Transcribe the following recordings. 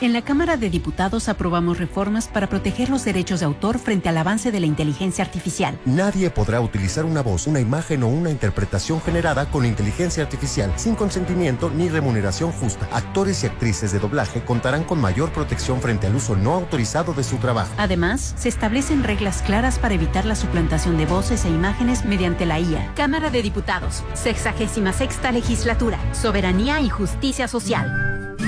En la Cámara de Diputados aprobamos reformas para proteger los derechos de autor frente al avance de la inteligencia artificial. Nadie podrá utilizar una voz, una imagen o una interpretación generada con inteligencia artificial sin consentimiento ni remuneración justa. Actores y actrices de doblaje contarán con mayor protección frente al uso no autorizado de su trabajo. Además, se establecen reglas claras para evitar la suplantación de voces e imágenes mediante la IA. Cámara de Diputados, 66ª Legislatura, Soberanía y Justicia Social.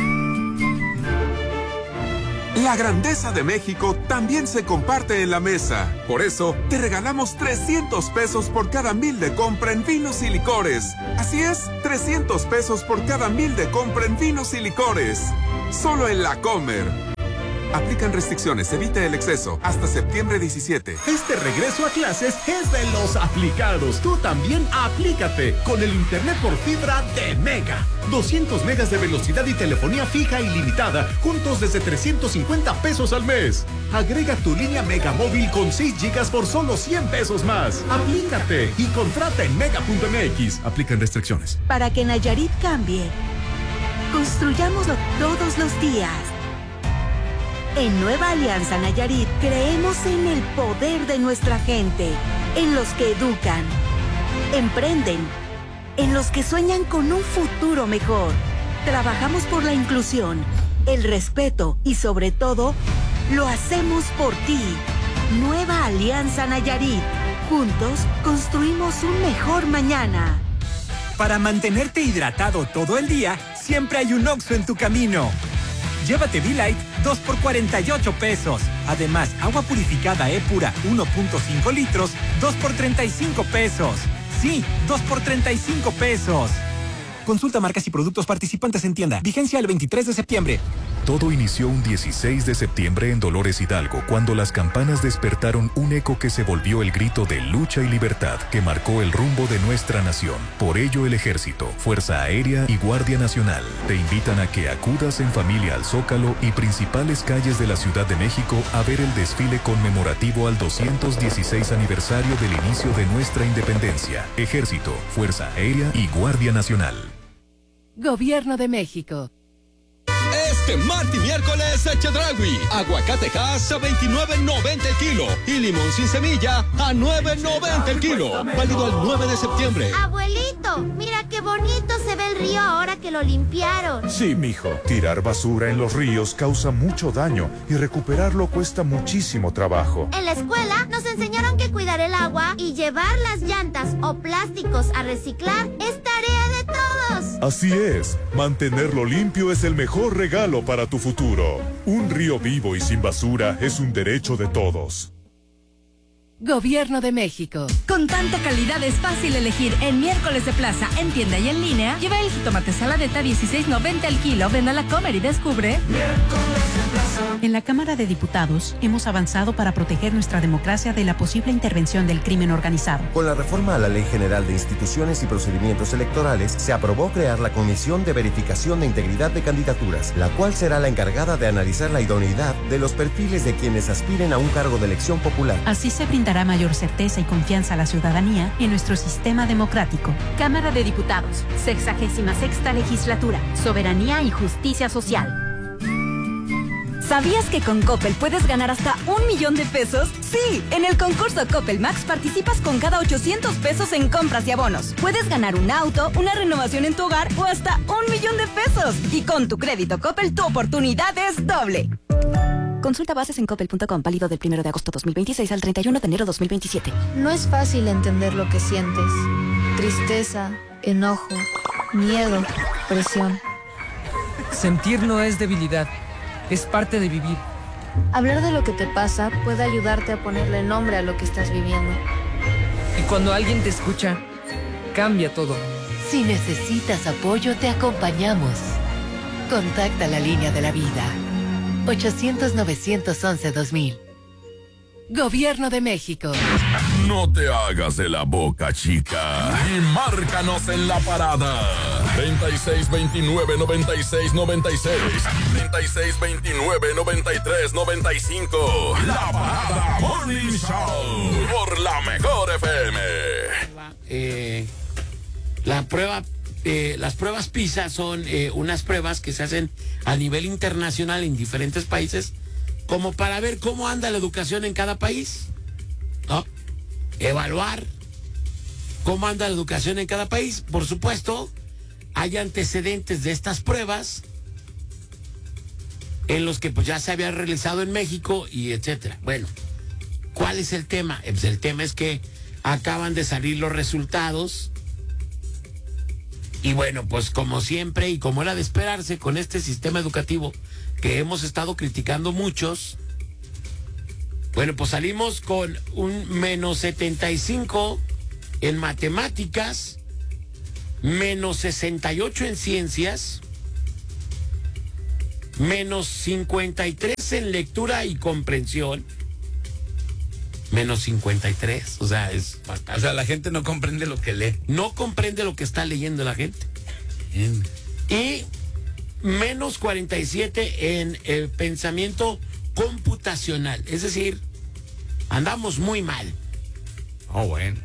La grandeza de México también se comparte en la mesa. Por eso, te regalamos 300 pesos por cada 1,000 de compra en vinos y licores. Así es, 300 pesos por cada 1,000 de compra en vinos y licores. Solo en La Comer. Aplican restricciones, evite el exceso. Hasta septiembre 17. Este regreso a clases es de los aplicados. Tú también aplícate con el internet por fibra de Mega. 200 megas de velocidad y telefonía fija ilimitada, juntos desde 350 pesos al mes. Agrega tu línea Mega Móvil con 6 gigas por solo 100 pesos más. Aplícate y contrata en mega.mx. Aplican restricciones. Para que Nayarit cambie, construyámoslo todos los días. En Nueva Alianza Nayarit creemos en el poder de nuestra gente, en los que educan, emprenden, en los que sueñan con un futuro mejor. Trabajamos por la inclusión, el respeto y sobre todo, lo hacemos por ti. Nueva Alianza Nayarit. Juntos construimos un mejor mañana. Para mantenerte hidratado todo el día, siempre hay un Oxxo en tu camino. Llévate V-Light 2 por 48 pesos. Además, agua purificada E-Pura 1.5 litros, 2 por 35 pesos. Sí, 2 por 35 pesos. Consulta marcas y productos participantes en tienda. Vigencia el 23 de septiembre. Todo inició un 16 de septiembre en Dolores Hidalgo, cuando las campanas despertaron un eco que se volvió el grito de lucha y libertad que marcó el rumbo de nuestra nación. Por ello, el Ejército, Fuerza Aérea y Guardia Nacional te invitan a que acudas en familia al Zócalo y principales calles de la Ciudad de México a ver el desfile conmemorativo al 216 aniversario del inicio de nuestra independencia. Ejército, Fuerza Aérea y Guardia Nacional. Gobierno de México. Este martes y miércoles, Chedraui. Aguacatejas a $29.90 el kilo. Y limón sin semilla a $9.90 el kilo. Válido el 9 de septiembre. Abuelito, mira qué bonito se ve el río ahora que lo limpiaron. Sí, mijo. Tirar basura en los ríos causa mucho daño y recuperarlo cuesta muchísimo trabajo. En la escuela nos enseñaron que cuidar el agua y llevar las llantas o plásticos a reciclar es tarea de todos. Así es. Mantenerlo limpio es el mejor regalo para tu futuro. Un río vivo y sin basura es un derecho de todos. Gobierno de México. Con tanta calidad es fácil elegir. En miércoles de plaza, en tienda y en línea, lleva el jitomate saladeta $16.90 el kilo. Ven a La Comer y descubre. En la Cámara de Diputados hemos avanzado para proteger nuestra democracia de la posible intervención del crimen organizado. Con la reforma a la Ley General de Instituciones y Procedimientos Electorales, se aprobó crear la Comisión de Verificación de Integridad de Candidaturas, la cual será la encargada de analizar la idoneidad de los perfiles de quienes aspiren a un cargo de elección popular. Así se brindará mayor certeza y confianza a la ciudadanía en nuestro sistema democrático. Cámara de Diputados, 66ª Legislatura, Soberanía y Justicia Social. ¿Sabías que con Coppel puedes ganar hasta $1,000,000 de pesos? Sí, en el concurso Coppel Max participas con cada 800 pesos en compras y abonos. Puedes ganar un auto, una renovación en tu hogar o hasta $1,000,000 de pesos. Y con tu crédito Coppel, tu oportunidad es doble. Consulta bases en coppel.com, válido del 1 de agosto 2026 al 31 de enero 2027. No es fácil entender lo que sientes. Tristeza, enojo, miedo, presión. Sentir no es debilidad. Es parte de vivir. Hablar de lo que te pasa puede ayudarte a ponerle nombre a lo que estás viviendo. Y cuando alguien te escucha, cambia todo. Si necesitas apoyo, te acompañamos. Contacta la línea de la vida. 800-911-2000. Gobierno de México. No te hagas de la boca chica y márcanos en la parada. 3629-9696. 3629-9395. La Parada Morning Show por la Mejor FM. La prueba las pruebas PISA son unas pruebas que se hacen a nivel internacional en diferentes países, como para ver cómo anda la educación en cada país, ¿no? Evaluar cómo anda la educación en cada país. Por supuesto, hay antecedentes de estas pruebas en los que pues ya se había realizado en México y etcétera. Bueno, ¿cuál es el tema? Pues el tema es que acaban de salir los resultados y bueno, pues como siempre y como era de esperarse con este sistema educativo que hemos estado criticando muchos, bueno, pues salimos con un menos 75 en matemáticas, menos 68 en ciencias, menos 53 en lectura y comprensión, menos 53, o sea, es bastante. O sea, la gente no comprende lo que lee. No comprende lo que está leyendo la gente. Bien. Y menos 47 en el pensamiento computacional, es decir, andamos muy mal. Oh, bueno.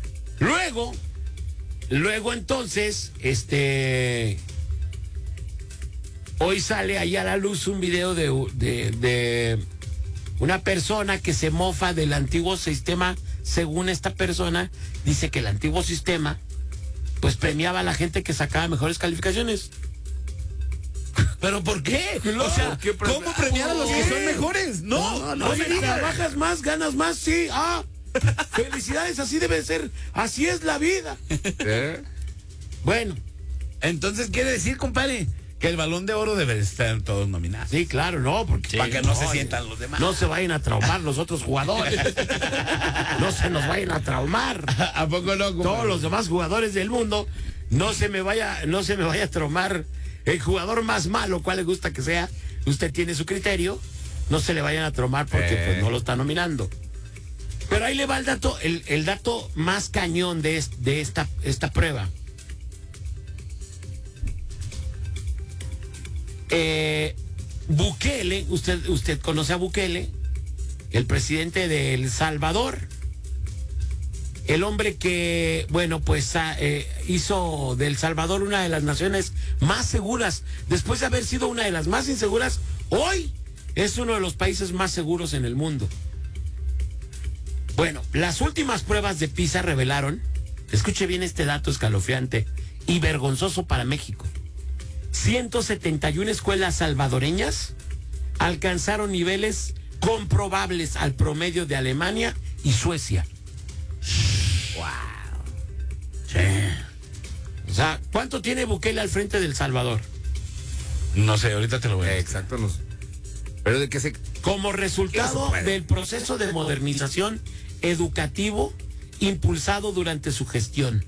Luego entonces, hoy sale ahí a la luz un video de una persona que se mofa del antiguo sistema. Según esta persona, dice que el antiguo sistema pues premiaba a la gente que sacaba mejores calificaciones. ¿Pero por qué? O sea, ¿cómo premiar a los que son mejores? No Oye, trabajas más, ganas más, sí. Felicidades, así debe ser. Así es la vida. Bueno. Entonces quiere decir, compadre, que el Balón de Oro debe estar todos nominados. Sí, claro, no, porque para que no se sientan los demás. No se vayan a traumar los otros jugadores. No se nos vayan a traumar. ¿A poco no, compadre? Todos los demás jugadores del mundo, no se me vaya a traumar el jugador más malo, cual le gusta que sea. Usted tiene su criterio, no se le vayan a traumar porque pues, no lo está nominando. Pero ahí le va el dato más cañón de esta prueba. Bukele, usted conoce a Bukele, el presidente de El Salvador, el hombre que, bueno, pues hizo de El Salvador una de las naciones más seguras, después de haber sido una de las más inseguras, hoy es uno de los países más seguros en el mundo. Bueno, las últimas pruebas de PISA revelaron, escuche bien este dato escalofriante y vergonzoso para México. 171 escuelas salvadoreñas alcanzaron niveles comprobables al promedio de Alemania y Suecia. Wow. Sí. O sea, ¿cuánto tiene Bukele al frente del Salvador? No sé, ahorita te lo voy a decir. Exacto, no sé. Pero de qué se... Como resultado del proceso de modernización educativo impulsado durante su gestión.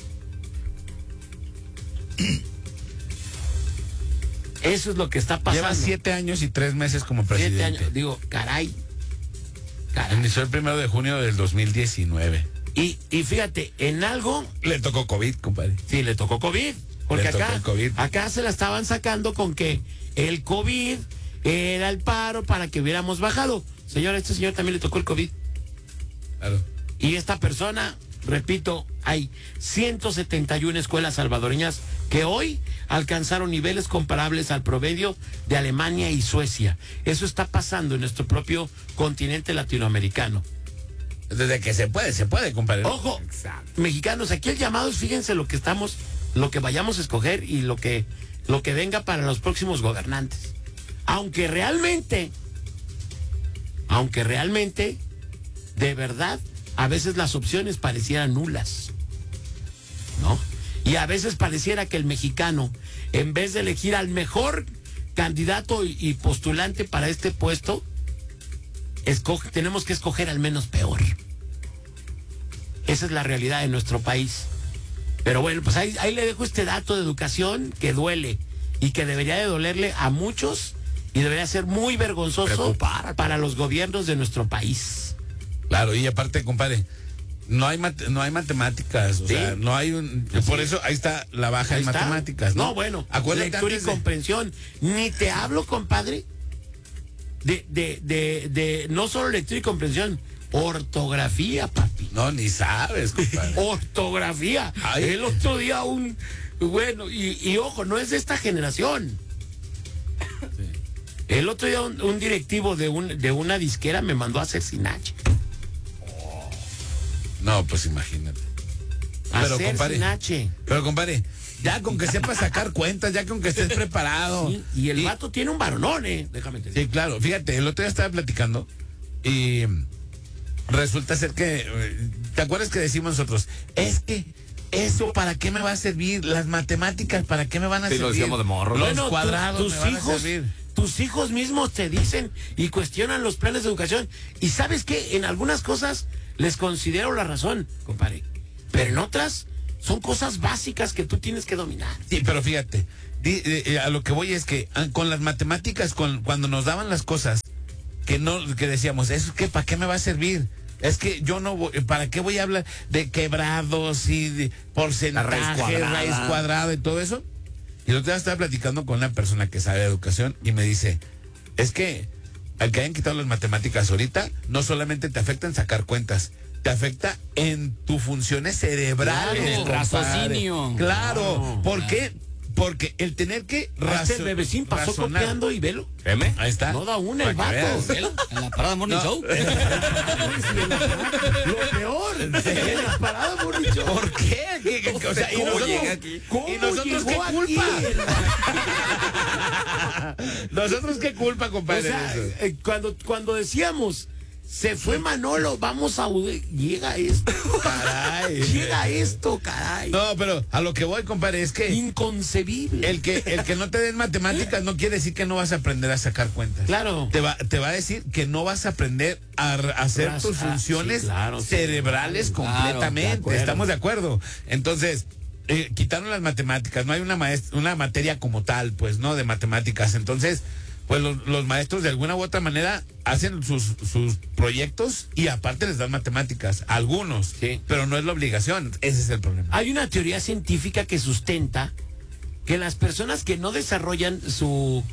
Eso es lo que está pasando. Lleva 7 años y 3 meses como presidente. 7 años, digo, caray. Inició el 1 de junio del 2019. Y fíjate, en algo... Le tocó COVID, compadre. Sí, le tocó COVID. Porque acá se la estaban sacando con que el COVID era el paro para que hubiéramos bajado. Señor, a este señor también le tocó el COVID. Claro. Y esta persona, repito, hay 171 escuelas salvadoreñas que hoy alcanzaron niveles comparables al promedio de Alemania y Suecia. Eso está pasando en nuestro propio continente latinoamericano. Desde que se puede, compadre. Ojo, mexicanos, aquí el llamado es, fíjense lo que vayamos a escoger y lo que venga para los próximos gobernantes. Aunque realmente, de verdad, a veces las opciones parecieran nulas, ¿no? Y a veces pareciera que el mexicano, en vez de elegir al mejor candidato y postulante para este puesto, tenemos que escoger al menos peor. Esa es la realidad de nuestro país. Pero bueno, pues ahí le dejo este dato de educación que duele y que debería de dolerle a muchos y debería ser muy vergonzoso para los gobiernos de nuestro país. Claro, y aparte, compadre, no hay matemáticas, o sea, no hay por eso ahí está la baja en matemáticas, ¿no? No, bueno, acuérdate, lectura y comprensión. Ni te hablo, compadre, de no solo lectura y comprensión, ortografía, papi. No, ni sabes, compadre. Ortografía. El otro día un Bueno, y ojo, no es de esta generación. Sí. El otro día un directivo de una disquera me mandó a hacer Sinache. No, pues imagínate. Pero compadre, ya con que sepas sacar cuentas, ya con que estés preparado. Sí, y el vato tiene un varonón, déjame te digo. Sí, claro. Fíjate, el otro día estaba platicando y resulta ser que, ¿te acuerdas que decimos nosotros? Es que eso, ¿para qué me va a servir? Las matemáticas, ¿para qué me van a servir? Lo decíamos de morro. Los cuadrados me van a servir. Tus hijos mismos te dicen y cuestionan los planes de educación. Y ¿sabes qué? En algunas cosas les considero la razón, compadre. Pero en otras son cosas básicas que tú tienes que dominar. Sí, pero fíjate, a lo que voy es que con las matemáticas, cuando nos daban las cosas, que decíamos, ¿eso qué? ¿Para qué me va a servir? Es que yo no voy, ¿para qué voy a hablar de quebrados y de porcentaje, raíz cuadrada y todo eso? Y el otro día estaba platicando con una persona que sabe de educación y me dice, es que al que hayan quitado las matemáticas ahorita, no solamente te afecta en sacar cuentas, te afecta en tus funciones cerebrales. Claro, raciocinio. Claro, ¿por qué? Porque el tener que el bebecín pasó copiando y velo. Ahí está. No da una el vato. En la parada Morning Show. Lo peor. En la parada Morning Show. ¿Por qué? O sea, ¿y nosotros qué culpa? ¿Nosotros qué culpa, compadre? O sea, cuando decíamos se fue Manolo, vamos a llega esto, caray. Llega esto, caray. No, pero a lo que voy, compadre, es que inconcebible. El que no te den matemáticas no quiere decir que no vas a aprender a sacar cuentas. Claro. Te va a decir que no vas a aprender a hacer tus funciones cerebrales completamente. Claro, ¿estamos de acuerdo? Entonces, quitaron las matemáticas, no hay una materia como tal, pues, ¿no? De matemáticas. Entonces, pues los maestros de alguna u otra manera hacen sus proyectos y aparte les dan matemáticas, algunos, sí, pero no es la obligación, ese es el problema. Hay una teoría científica que sustenta que las personas que no desarrollan su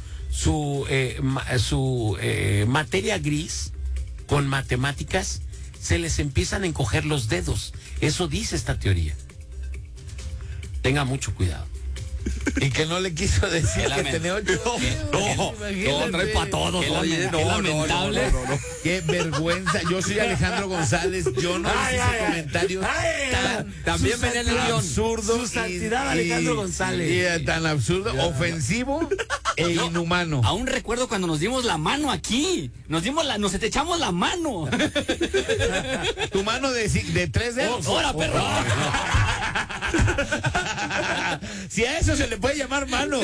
materia gris con matemáticas, se les empiezan a encoger los dedos. Eso dice esta teoría. Tenga mucho cuidado. Y que no le quiso decir que tenía 8. No, trae para todos. Qué lamentable. No. Qué vergüenza. Yo soy Alejandro González. Yo no hice ese comentario también venía en el guión. Absurdo. Su santidad Alejandro González. Tan absurdo, ofensivo e inhumano. Aún recuerdo cuando nos dimos la mano aquí. Nos echamos la mano. Tu mano de 3 dedos. ¡Hora, perro! Si a eso se le puede llamar mano.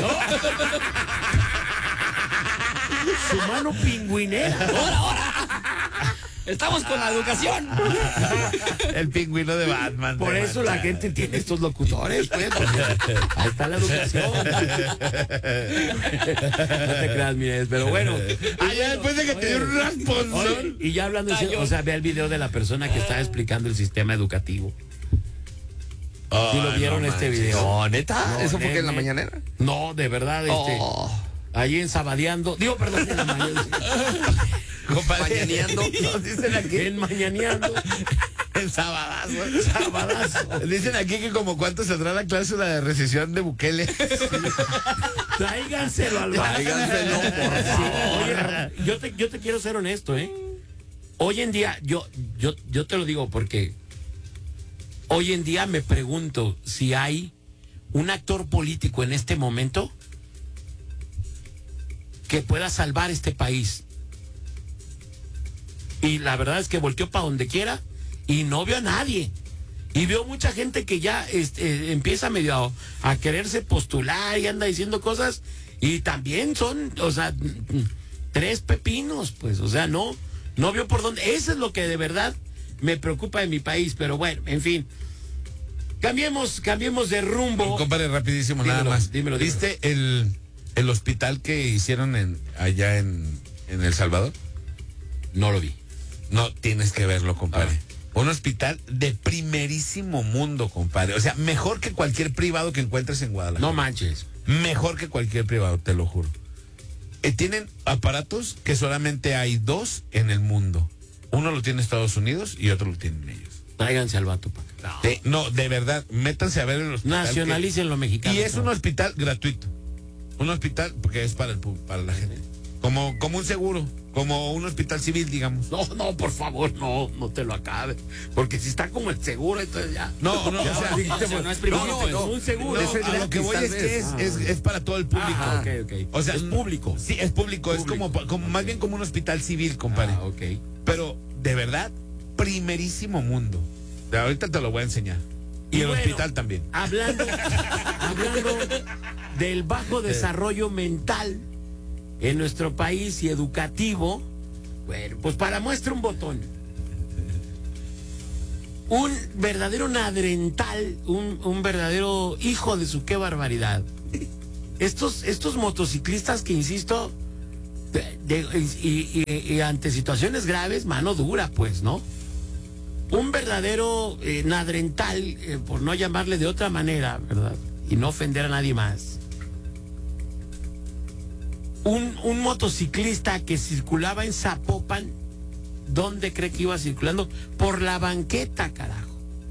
Su mano pingüinera. ¡Ahora! Estamos con la educación. El pingüino de Batman. Por eso la gente tiene estos locutores, pues. Ahí está la educación. No te creas, mire, pero bueno. Ya después de que te dio un raspón. Y ya hablando, o sea, vea el video de la persona que está explicando el sistema educativo. ¿Sí lo vieron este video? No, ¿neta? No, ¿eso fue que en la mañanera? No, de verdad, ahí en Sabadeando. Digo, perdón, en la mañana. Mañaneando. Nos dicen aquí. En Mañaneando. En Sabadazo. Dicen aquí que como cuánto saldrá la cláusula de rescisión de Bukele. Tráiganselo al Tráiganselo, por favor. Oye, yo te quiero ser honesto, ¿eh? Hoy en día, yo te lo digo porque hoy en día me pregunto si hay un actor político en este momento que pueda salvar este país. Y la verdad es que volteó para donde quiera y no vio a nadie. Y veo mucha gente que ya empieza medio a quererse postular y anda diciendo cosas. Y también son, o sea, 3 pepinos, pues. O sea, no vio por dónde. Eso es lo que de verdad me preocupa de mi país. Pero bueno, en fin. Cambiemos de rumbo. Compadre, rapidísimo, nada más. Dímelo. ¿Viste el hospital que hicieron allá en El Salvador? No lo vi. No, tienes que verlo, compadre. Un hospital de primerísimo mundo, compadre. O sea, mejor que cualquier privado que encuentres en Guadalajara. No manches. Mejor que cualquier privado, te lo juro. Tienen aparatos que solamente hay 2 en el mundo. Uno lo tiene Estados Unidos y otro lo tienen ellos. Tráiganse al vato para acá. No, de verdad, métanse a ver el hospital. Nacionalicen lo mexicano. Y es un hospital gratuito. Un hospital porque es para la gente. Como un seguro, como un hospital civil, digamos. No, por favor, no te lo acabes. Porque si está como el seguro, entonces ya. No, o sea, no es privado, es un seguro. A lo que voy es que es para todo el público. Okay. O sea, es público. Sí, es público. Es como más bien como un hospital civil, compadre. Ok. Pero, de verdad, primerísimo mundo. Ahorita te lo voy a enseñar. Y el hospital también. Hablando del bajo desarrollo mental en nuestro país y educativo, bueno, pues para muestra un botón. Un verdadero nadrental, un verdadero hijo de su qué barbaridad. Estos motociclistas que, insisto, y ante situaciones graves, mano dura, pues, ¿no? Un verdadero nadrental, por no llamarle de otra manera, ¿verdad? Y no ofender a nadie más. Un motociclista que circulaba en Zapopan, ¿dónde cree que iba circulando? Por la banqueta, carajo.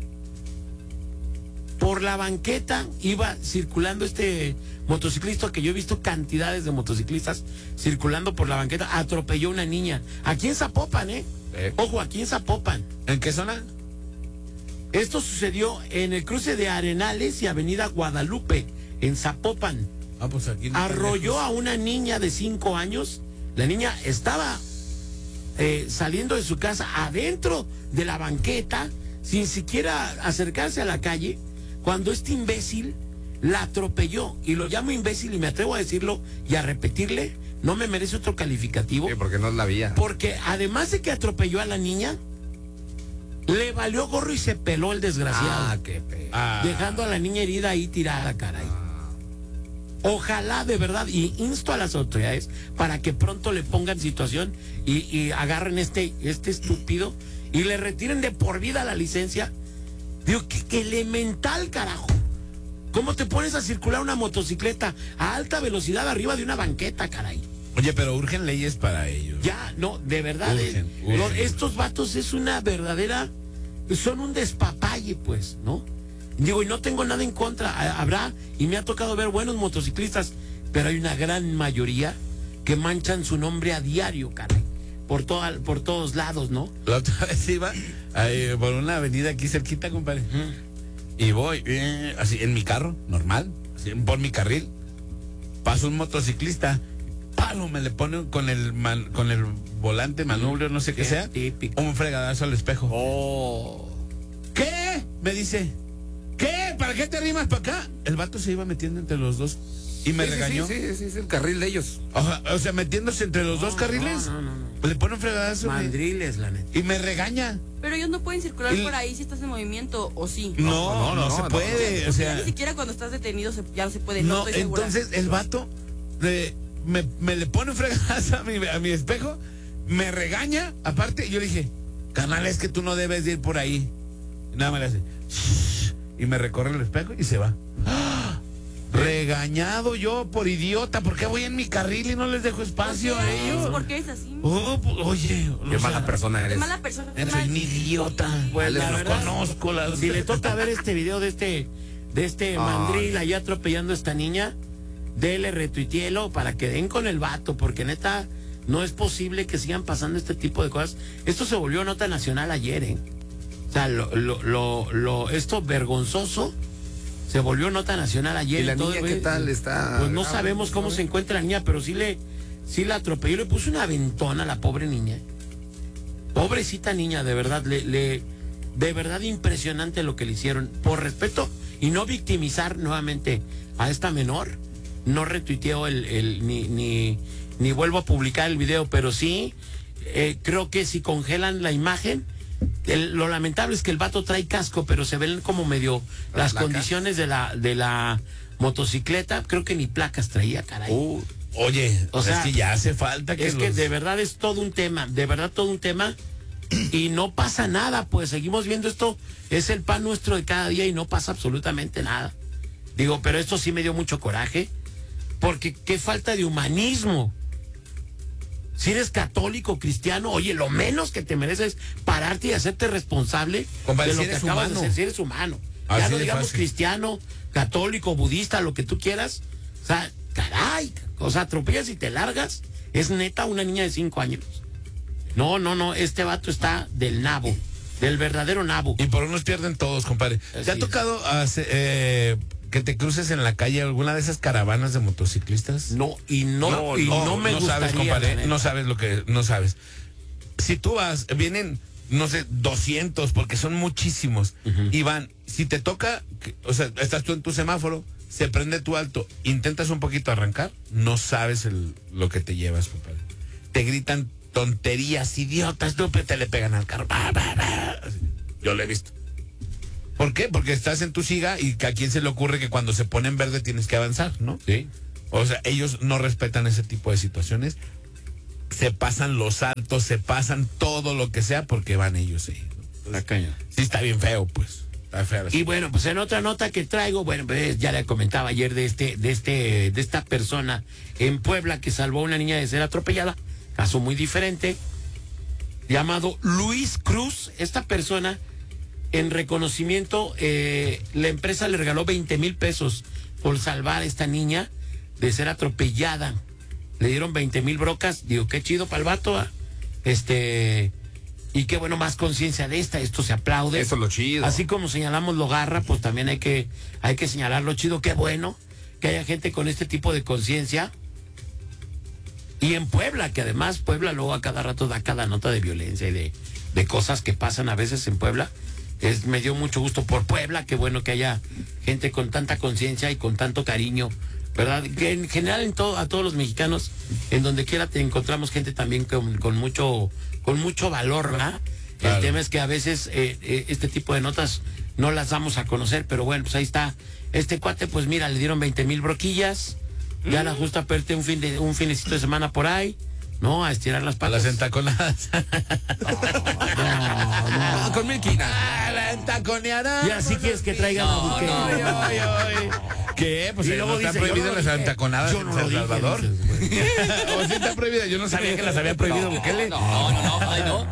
Por la banqueta iba circulando este motociclista, que yo he visto cantidades de motociclistas circulando por la banqueta. Atropelló una niña. Aquí en Zapopan, Ojo, aquí en Zapopan. ¿En qué zona? Esto sucedió en el cruce de Arenales y Avenida Guadalupe, en Zapopan. Pues aquí no arrolló a una niña de 5 años. La niña estaba saliendo de su casa adentro de la banqueta, sin siquiera acercarse a la calle, cuando este imbécil la atropelló. Y lo llamo imbécil y me atrevo a decirlo y a repetirle, no me merece otro calificativo. Sí, porque no es la vía. Porque además de que atropelló a la niña, le valió gorro y se peló el desgraciado. Qué pe... Dejando a la niña herida ahí tirada, caray. Ojalá, de verdad, y insto a las autoridades para que pronto le pongan situación y agarren este estúpido y le retiren de por vida la licencia. Digo, que elemental, carajo. ¿Cómo te pones a circular una motocicleta a alta velocidad arriba de una banqueta, caray? Oye, pero urgen leyes para ellos. Ya, no, de verdad. Urgen. Estos vatos es una verdadera... Son un despapalle, pues, ¿no? Digo, y no tengo nada en contra. Habrá, y me ha tocado ver buenos motociclistas, pero hay una gran mayoría que manchan su nombre a diario, caray. Por todos lados, ¿no? La otra vez iba por una avenida aquí cerquita, compadre. Y voy, así, en mi carro, normal, así, por mi carril. Pasa un motociclista, palo, me le pone con el volante, manubrio, no sé qué sea. Típico. Un fregadazo al espejo. ¿Qué? Me dice, ¿qué? ¿Para qué te arrimas para acá? El vato se iba metiendo entre los dos y me regañó. Sí, es el carril de ellos. O sea, metiéndose entre los dos carriles. No. Le pone un fregadazo. Mandriles, la neta. Y me regaña. Pero ellos no pueden circular por ahí si estás en movimiento, ¿o sí? No se puede. O sea, ni siquiera cuando estás detenido ya no se puede. No, estoy segura. entonces el vato me le pone un fregadazo a mi espejo, me regaña. Aparte, yo le dije, carnal, es que tú no debes de ir por ahí. Y nada más le hace, y me recorre el espejo y se va. Regañado yo por idiota, ¿por qué voy en mi carril y no les dejo espacio a ellos? ¿Por qué es así? Oye, qué mala persona eres. Qué mala persona. Soy un idiota. Pues les la verdad, conozco. Si le toca ver este video de este mandril allá atropellando a esta niña, dele, retuiteelo para que den con el vato, porque neta, no es posible que sigan pasando este tipo de cosas. Esto se volvió nota nacional ayer, O sea, esto vergonzoso se volvió nota nacional ayer. ¿Y la niña qué tal está? Pues no sabemos cómo se encuentra la niña, pero sí la atropelló, le puso una aventona a la pobre niña. Pobrecita niña, de verdad, de verdad impresionante lo que le hicieron. Por respeto y no victimizar nuevamente a esta menor, no retuiteo ni vuelvo a publicar el video, pero sí creo que si congelan la imagen, lo lamentable es que el vato trae casco, pero se ven como medio las condiciones de la motocicleta. Creo que ni placas traía, caray. Oye, o sea, es que ya hace falta que que de verdad es todo un tema, y no pasa nada, pues seguimos viendo esto, es el pan nuestro de cada día y no pasa absolutamente nada. Digo, pero esto sí me dio mucho coraje, porque qué falta de humanismo. Si eres católico, cristiano, oye, lo menos que te mereces es pararte y hacerte responsable de lo que acabas de hacer. Si eres humano. Ya no digamos cristiano, católico, budista, lo que tú quieras. O sea, caray, o sea, atropellas y te largas. Es neta una niña de 5 años. No, este vato está del nabo, del verdadero nabo. Y por unos pierden todos, compadre. ¿Te ha tocado que te cruces en la calle alguna de esas caravanas de motociclistas? No me gustaría. Sabes, compadre, no sabes. Si tú vas, vienen, no sé, 200, porque son muchísimos, y van, si te toca, o sea, estás tú en tu semáforo, se prende tu alto, intentas un poquito arrancar, no sabes lo que te llevas, compadre. Te gritan tonterías, idiotas, estúpido, te le pegan al carro. Yo lo he visto. ¿Por qué? Porque estás en tu siga y a quién se le ocurre que cuando se pone en verde tienes que avanzar, ¿no? Sí. O sea, ellos no respetan ese tipo de situaciones. Se pasan los saltos, se pasan todo lo que sea porque van ellos ahí, ¿no? La caña. Sí, está bien feo, pues. Está feo. Y bueno, pues en otra nota que traigo, bueno, pues ya le comentaba ayer de esta persona en Puebla que salvó a una niña de ser atropellada. Caso muy diferente. Llamado Luis Cruz. Esta persona, en reconocimiento, la empresa le regaló 20,000 pesos por salvar a esta niña de ser atropellada. Le dieron 20,000 brocas. Digo, qué chido para el vato. Y qué bueno, más conciencia de esto se aplaude. Eso es lo chido. Así como señalamos lo garra, pues también hay que señalar lo chido. Qué bueno que haya gente con este tipo de conciencia. Y en Puebla, que además Puebla luego a cada rato da cada nota de violencia y de cosas que pasan a veces en Puebla. Me dio mucho gusto por Puebla, qué bueno que haya gente con tanta conciencia y con tanto cariño, ¿verdad? Que en general a todos los mexicanos, en donde quiera te encontramos gente también con mucho valor, ¿verdad? Claro. El tema es que a veces este tipo de notas no las damos a conocer, pero bueno, pues ahí está. Este cuate, pues mira, le dieron 20,000 broquillas. Ya la justa perte un finecito de semana por ahí, ¿no? A estirar las patas. A las entaconadas. No, con 1,000 quinas. La entaconeada. Y así quieres que traigan a Bukele. ¿Qué? Pues y luego no están dice, prohibidas las entaconadas en San Salvador. O sí están prohibidas. Yo no sabía que las había prohibido Bukele. No.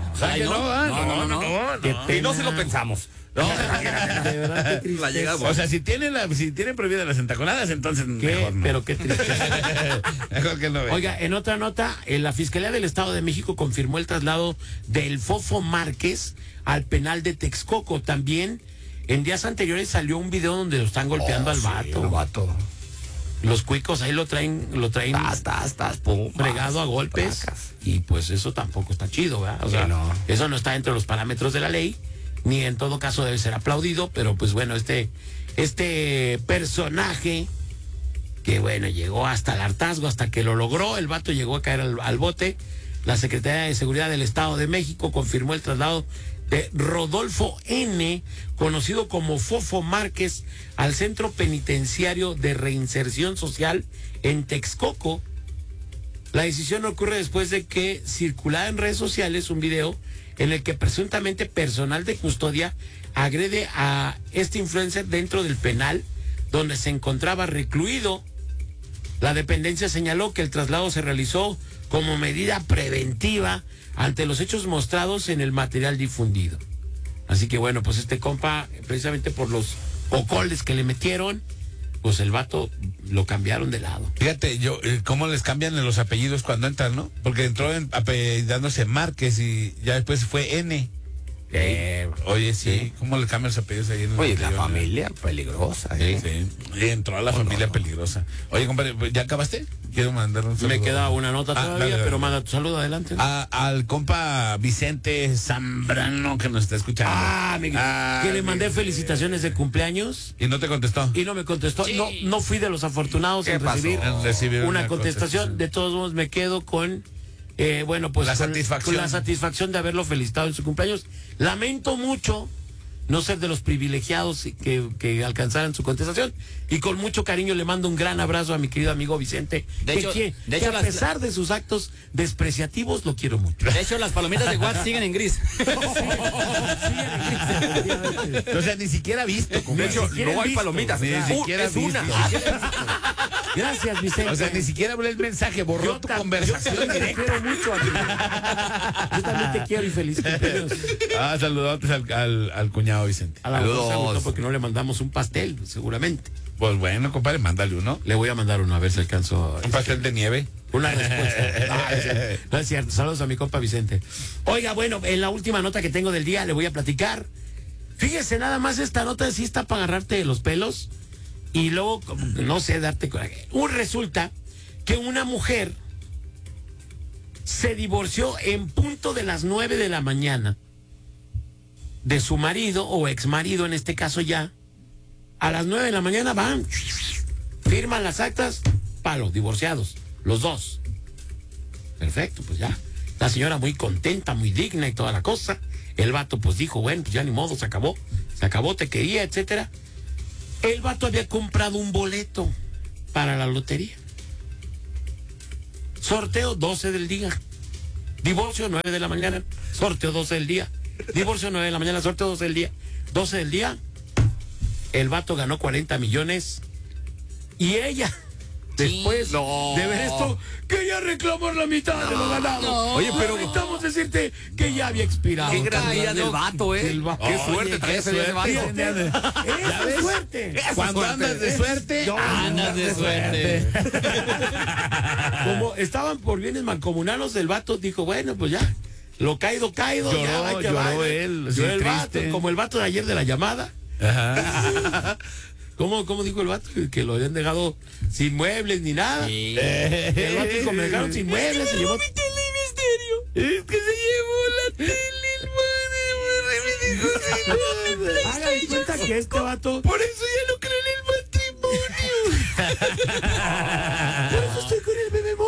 Y no se lo pensamos. No, de verdad, qué tristeza. O sea, si tienen prohibidas las entaconadas, entonces mejor no. Pero qué tristeza. Mejor que no. Oiga, en otra nota, la Fiscalía del Estado de México confirmó el traslado del Fofo Márquez al penal de Texcoco. También en días anteriores salió un video donde lo están golpeando al vato. El vato. Los cuicos ahí lo traen fregado a golpes. Y pues eso tampoco está chido, ¿verdad? O sea, eso no está dentro de los parámetros de la ley. Ni en todo caso debe ser aplaudido, pero pues bueno, este personaje que bueno, llegó hasta el hartazgo, hasta que lo logró, el vato llegó a caer al bote. La Secretaría de Seguridad del Estado de México confirmó el traslado de Rodolfo N., conocido como Fofo Márquez, al Centro Penitenciario de Reinserción Social en Texcoco. La decisión ocurre después de que circulara en redes sociales un video en el que presuntamente personal de custodia agrede a este influencer dentro del penal donde se encontraba recluido. La dependencia señaló que el traslado se realizó como medida preventiva ante los hechos mostrados en el material difundido. Así que bueno, pues este compa, precisamente por los cocoles que le metieron, pues el vato lo cambiaron de lado. Fíjate, cómo les cambian los apellidos cuando entran, ¿no? Porque entró apellidándose Márquez y ya después fue N. Oye, sí, ¿cómo le cambian los apellidos ahí en el Oye, la familia peligrosa, Sí, entró a la familia peligrosa. Oye, compadre, ¿ya acabaste? Quiero mandar un saludo. Me queda una nota todavía, dale. pero manda tu saludo adelante. Al compa Vicente Zambrano que nos está escuchando. Que le mandé felicitaciones de cumpleaños. ¿Y no te contestó? Y no me contestó. Sí. No fui de los afortunados en recibir una contestación. De todos modos me quedo con pues la con la satisfacción de haberlo felicitado en su cumpleaños. Lamento mucho no ser de los privilegiados que alcanzaran su contestación, y con mucho cariño le mando un gran abrazo a mi querido amigo Vicente, que a pesar de sus actos despreciativos lo quiero mucho. De hecho, las palomitas de WhatsApp siguen en gris. O sea, ni siquiera visto. De hecho, no hay palomitas. Ni siquiera es una. Gracias, Vicente. O sea, ni siquiera hablé el mensaje, borró tu conversación Yo te directa. quiero mucho, amigo. Yo también te quiero y feliz cumpleaños. Saludos al cuñado Vicente. A la bolsa, porque no le mandamos un pastel, seguramente. Pues bueno, compadre, mándale uno. Le voy a mandar uno, a ver si alcanzo. Un pastel de nieve. Una respuesta. No es cierto. Saludos a mi compa Vicente. Oiga, bueno, en la última nota que tengo del día le voy a platicar. Fíjese, nada más esta nota sí está para agarrarte los pelos y luego, no sé, darte coraje. Resulta que una mujer se divorció en punto de las 9 de la mañana de su marido o exmarido, en este caso ya. A las 9 de la mañana van, firman las actas, palos, divorciados, los dos. Perfecto, pues ya. La señora muy contenta, muy digna y toda la cosa. El vato pues dijo, bueno, pues ya ni modo, se acabó, te quería, etcétera. El vato había comprado un boleto para la lotería. Sorteo 12 del día. Divorcio 9 de la mañana. Sorteo 12 del día. Divorcio 9 de la mañana, sorteo 12 del día. 12 del día. El vato ganó 40 millones. Y ella, después de ver esto, quería reclamar la mitad de lo ganado. No. Oye, pero necesitamos decirte que ya había expirado. Qué gran día del vato, ¿eh? Qué suerte traes ese vato. ¿Ya ves? Suerte. Cuando andas de suerte, andas de suerte. Como estaban por bienes mancomunados, el vato dijo, bueno, pues ya, lo caído, lloró él, lloró el vato, triste. como el vato de ayer de la llamada. Ajá. ¿Cómo dijo el vato? Que lo habían dejado sin muebles ni nada. Sí. El vato dijo, me dejaron sin muebles, se llevó mi tele y misterio. Es que se llevó la tele, el madre. Haga de cuenta que este vato, por eso ya no creo en el matrimonio. Por eso estoy con el bebé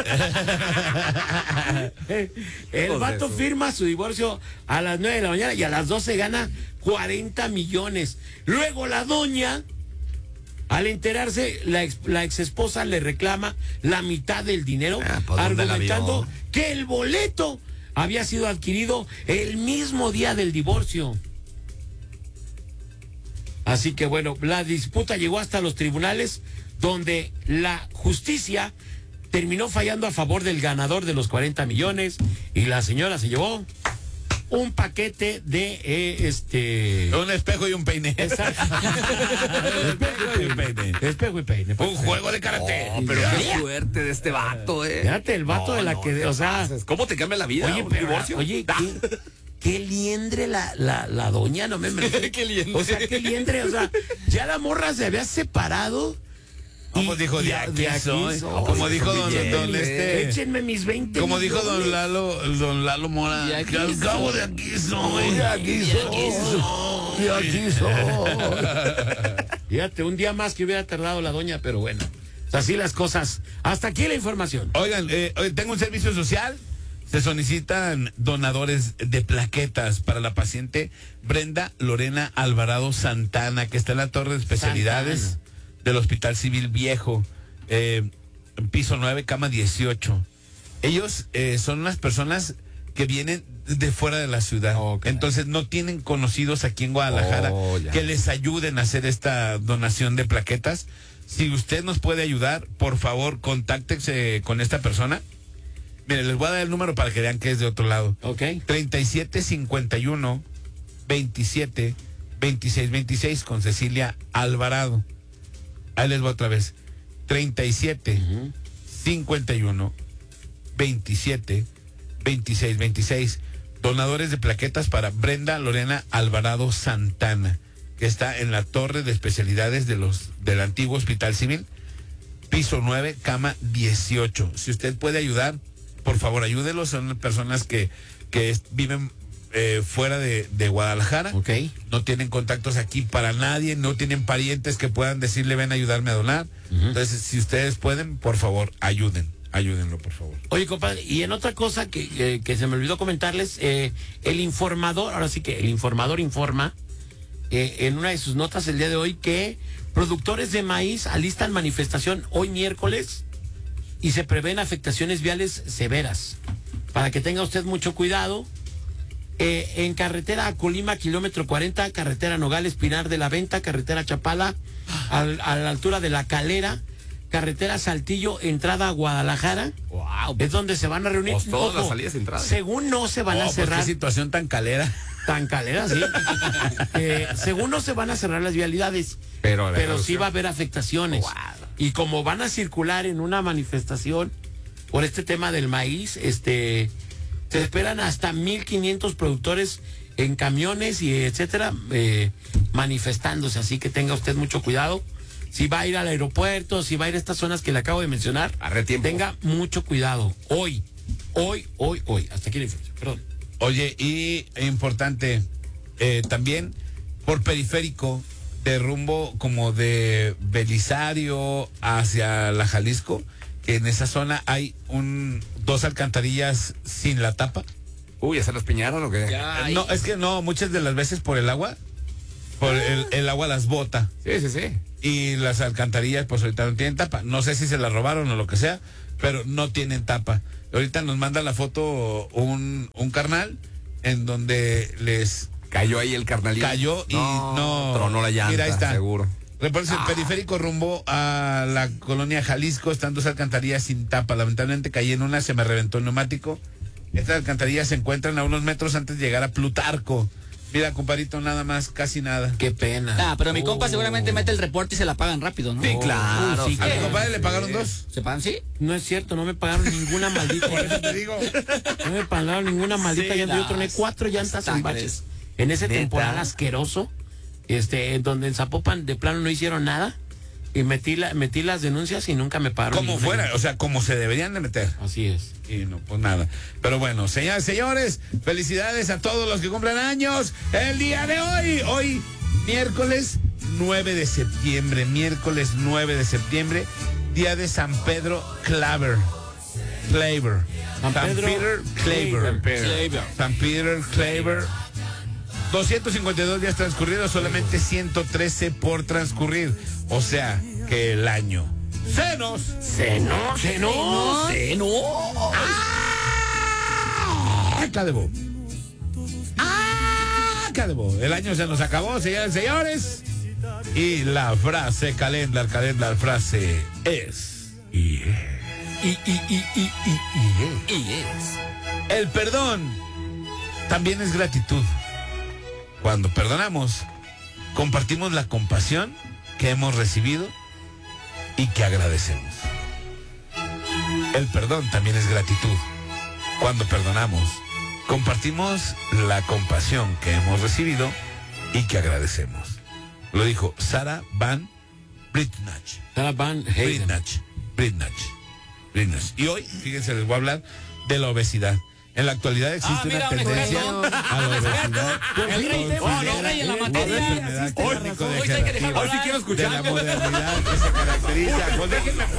Moni. El vato firma su divorcio a las 9 de la mañana y a las 12 gana 40 millones. Luego la doña, al enterarse, la ex esposa le reclama la mitad del dinero, argumentando que el boleto había sido adquirido el mismo día del divorcio. Así que bueno, la disputa llegó hasta los tribunales, donde la justicia terminó fallando a favor del ganador de los 40 millones y la señora se llevó un paquete de un espejo y un peine. Exacto. Espejo y peine. Un juego de karate. Pero qué suerte de este vato, Fíjate, el vato de la que, o sea, ¿cómo te cambia la vida? Oye, un divorcio. Oye, qué liendre la doña, no me Qué liendre. O sea, qué liendre, o sea, ya la morra se había separado. Como dijo, de aquí soy. Como dijo don échenme mis 20. Como dijo don Lalo Mora. Y aquí al cabo de aquí soy. De aquí soy. Fíjate, un día más que hubiera tardado la doña, pero bueno. Así las cosas. Hasta aquí la información. Oigan, tengo un servicio social. Se solicitan donadores de plaquetas para la paciente Brenda Lorena Alvarado Santana, que está en la Torre de Especialidades del Hospital Civil Viejo, piso 9, cama 18. Ellos son unas personas que vienen de fuera de la ciudad. Entonces no tienen conocidos aquí en Guadalajara que les ayuden a hacer esta donación de plaquetas. Si usted nos puede ayudar, por favor, contáctese con esta persona. Mire, les voy a dar el número para que vean que es de otro lado. 3751 27 26 26 con Cecilia Alvarado. Ahí les voy otra vez. 37 51 27 26 26. Donadores de plaquetas para Brenda Lorena Alvarado Santana, que está en la Torre de Especialidades del antiguo Hospital Civil, piso 9, cama 18. Si usted puede ayudar, por favor, ayúdelos. Son personas que viven fuera de Guadalajara. No tienen contactos aquí para nadie, no tienen parientes que puedan decirle ven a ayudarme a donar. Entonces, si ustedes pueden, por favor, ayúdenlo, por favor. Oye, compadre, y en otra cosa que se me olvidó comentarles, el informador, ahora sí que el informador informa en una de sus notas el día de hoy que productores de maíz alistan manifestación hoy miércoles y se prevén afectaciones viales severas. Para que tenga usted mucho cuidado. En carretera a Colima, kilómetro 40, carretera Nogales, Pinar de la Venta, carretera Chapala, a la altura de La Calera, carretera Saltillo, entrada a Guadalajara. Wow. Es donde se van a reunir. Pues todas las salidas y entradas. Según no se van a cerrar. Qué situación tan calera. Tan calera, sí. Según no se van a cerrar las vialidades, pero sí va a haber afectaciones. Wow. Y como van a circular en una manifestación por este tema del maíz, se esperan hasta 1,500 productores en camiones y etcétera, manifestándose. Así que tenga usted mucho cuidado. Si va a ir al aeropuerto, si va a ir a estas zonas que le acabo de mencionar, tenga mucho cuidado. Hoy. Hasta aquí la información, perdón. Oye, y importante, también por periférico, de rumbo como de Belisario hacia la Jalisco, que en esa zona hay 2 alcantarillas sin la tapa. Uy, ¿ya se las piñaron o qué? No, es que no, muchas de las veces por el agua, el agua las bota. Sí. Y las alcantarillas pues ahorita no tienen tapa. No sé si se las robaron o lo que sea, pero no tienen tapa. Ahorita nos manda la foto un carnal en donde les... Cayó ahí el carnalito. Cayó y no... Tronó la llanta, mira, ahí está. Seguro. Reporte el periférico rumbo a la colonia Jalisco, están 2 alcantarillas sin tapa. Lamentablemente caí en una, se me reventó el neumático. Estas alcantarillas se encuentran a unos metros antes de llegar a Plutarco. Mira, compadrito, nada más, casi nada. Qué pena. Pero mi compa seguramente mete el reporte y se la pagan rápido, ¿no? Sí, claro. Sí, ¿A mi compadre le pagaron 2? ¿Se pagan, sí? No es cierto, no me pagaron ninguna maldita. Por eso te digo. No me pagaron ninguna maldita llanta. Yo troné 4 llantas en baches. En ese temporal asqueroso, en donde en Zapopan de plano no hicieron nada. Y metí las denuncias y nunca me pagaron. Como fuera, o sea, como se deberían de meter. Así es. Y no, pues nada. Pero bueno, señoras y señores, felicidades a todos los que cumplen años el día de hoy. Hoy, miércoles 9 de septiembre. Miércoles 9 de septiembre, día de San Pedro Claver. San Peter Claver. 252 días transcurridos, solamente 113 por transcurrir. O sea, que el año se nos. Acabó. El año se nos acabó, señores y señores. Y la frase calendar frase es. El perdón también es gratitud. Cuando perdonamos, compartimos la compasión que hemos recibido y que agradecemos. El perdón también es gratitud. Cuando perdonamos, compartimos la compasión que hemos recibido y que agradecemos. Lo dijo Sarah Van Britnach. Y hoy, fíjense, les voy a hablar de la obesidad. En la actualidad existe una tendencia a la obesidad. En la materia. Hoy sí quiero escuchar. De la modernidad que se caracteriza. Pues déjenme